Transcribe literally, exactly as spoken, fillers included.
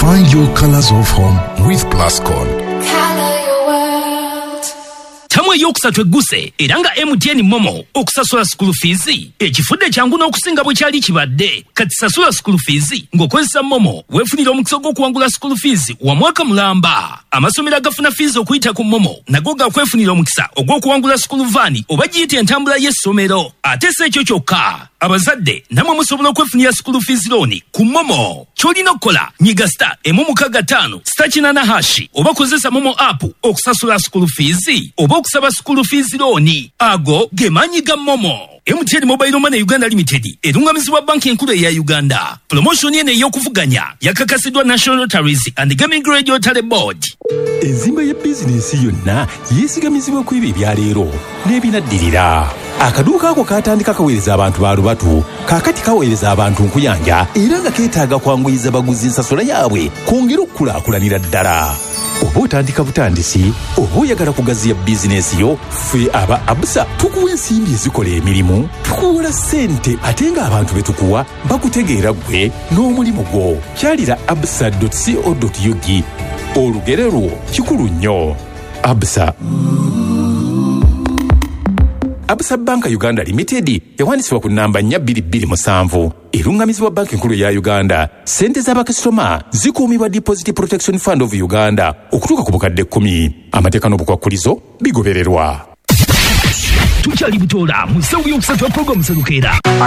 Find your colors of home with Plascon. Color your world. Tamwe yokusatu egguse era nga M T N Momo okusasula school fees ekifudde kyangu n'okusinga bwe kyali kibadde kati sasula school fees ng'okozesa Momo weefunira omukisa gw'okuwangula school fees wa mwaka mulamba. Amasomero agafuna fees okuyita ku Momo nago gakwefunira omukisa ogw'okuwangula school van oba giyita entambula y'essomero. Ate si ekyo kyokka, abazadde namwe musobola okwefunira school fees loan ku Momo. Kyolina okukola nyiga star emu mukaga ttaano star kinana hashi oba kozesa Momo app okusasula school fees oba okusaba school fees loan. Ago ge maanyi ga Momo. M T N Mobile Money Uganda Limited erungamizibwa banki enkulu eya Uganda. Promotion eno ey'okuvuganya yakakasidwa National Lotteries and Gaming Regulatory Board. Enzimba ya bizinesi yonna yeesigamizibwa ku ebyo ebya leero n'ebinaddirira. Akaduuka ako katandika kaweereza abantu ba lubatu kaakati kaweereza abantu nkuyanja era nga keetaaga kwanguyiza baguzi ensasula yaabwe kwongera okukulaakulanira ddala. Oba otandika butandisi oba oyagala kugaziya bizinesi yo, ffe aba Absa tukuwa ensimbi ezikola emirimu, tukuwola ssente ate ng'abantu be tukuwa bakutegeera ggwe n'omulimu gwo. Kyalira absa dot co dot u g. Olugero lwo kikulu nnyo. Absa. Absa Banka Uganda Limited yawandiisibwa ku nnamba nnya bbiri bbiri musanvu. Erungamizibwa banki enkulu ya Uganda. Ssente z'abakasitoma zikuumibwa Deposit Protection Fund of Uganda okutuuka ku bukadde kkumi. Amateeka n'obukwakkulizo bigobererwa. Tukyali butola mu ssaawa yokusatu ya pulogulaamu Serukeera.